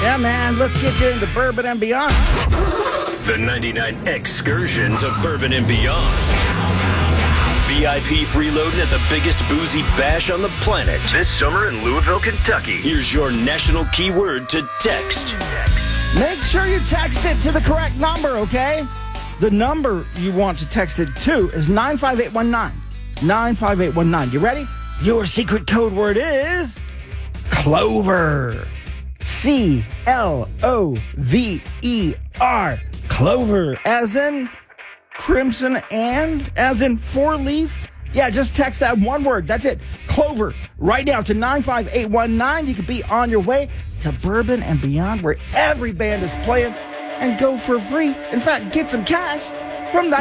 Yeah, man, let's get you into bourbon and beyond. The 99 Excursion to Bourbon and Beyond. VIP freeloading at the biggest boozy bash on the planet. This summer in Louisville, Kentucky. Here's your national keyword to text. Make sure you text it to the correct number, okay? The number you want to text it to is 95819. 95819. You ready? Your secret code word is Clover. Clover. Clover, as in crimson and as in four-leaf. Yeah, just text that one word. That's it. Clover. Right now to 95819. You could be on your way to Bourbon and Beyond, where every band is playing, and go for free. In fact, get some cash from that.